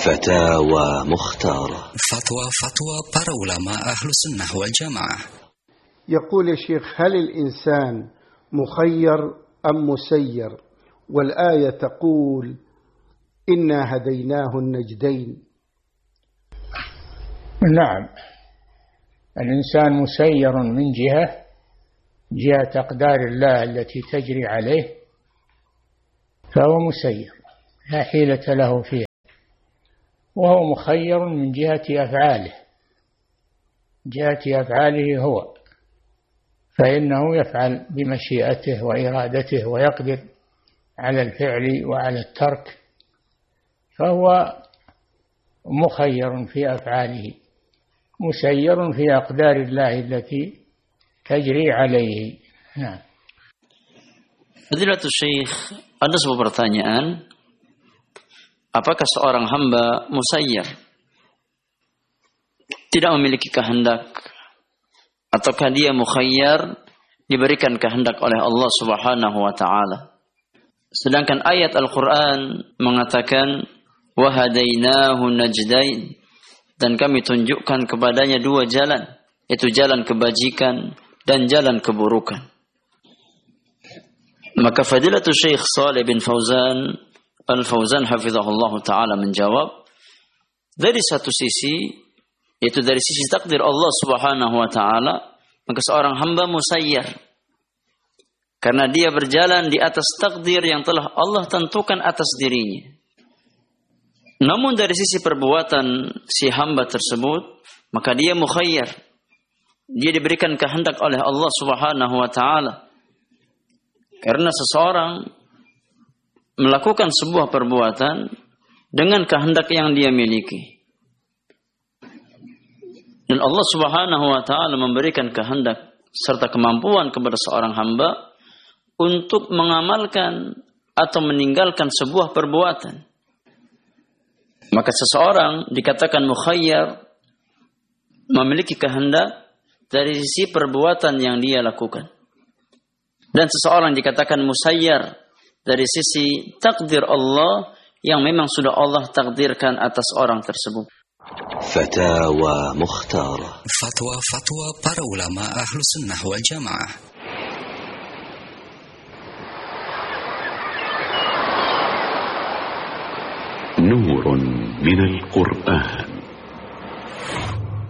فتاوى مختارة. فتوى para ulama ahlu sunnah wal jamaah. يقول الشيخ: هل الإنسان مخير أم مسير؟ والآية تقول: إنا هديناه النجدين. نعم، الإنسان مسير من جهة أقدار الله التي تجري عليه، فهو مسير لا حيلة له فيها، وهو مخير من جهة أفعاله هو، فإنه يفعل بمشيئته وإرادته ويقدر على الفعل وعلى الترك، فهو مخير في أفعاله، مسير في أقدار الله التي تجري عليه. Nah. Fadilatul Syekh, ada sebuah pertanyaan. Apakah seorang hamba musayyar, tidak memiliki kehendak, ataukah dia mukhayyar, diberikan kehendak oleh Allah Subhanahu wa taala? Sedangkan ayat Al-Qur'an mengatakan wa hadainahu najdain, dan kami tunjukkan kepadanya dua jalan, yaitu jalan kebajikan dan jalan keburukan. Maka Fadilatul Syekh Shalih bin Fauzan Al-Fauzan hafizahullah ta'ala menjawab, dari satu sisi, yaitu dari sisi takdir Allah Subhanahu wa ta'ala, maka seorang hamba musayyar, karena dia berjalan di atas takdir yang telah Allah tentukan atas dirinya. Namun dari sisi perbuatan si hamba tersebut, maka dia mukhayyar. Dia diberikan kehendak oleh Allah Subhanahu wa taala. Karena seseorang melakukan sebuah perbuatan dengan kehendak yang dia miliki. Dan Allah Subhanahu wa taala memberikan kehendak serta kemampuan kepada seorang hamba untuk mengamalkan atau meninggalkan sebuah perbuatan. Maka seseorang dikatakan mukhayyar, memiliki kehendak dari sisi perbuatan yang dia lakukan. Dan seseorang dikatakan musayyar dari sisi takdir Allah yang memang sudah Allah takdirkan atas orang tersebut. Fatawa Mukhtarah. Fatwa para ulama ahlu sunnah wal jamaah. نور من القرآن.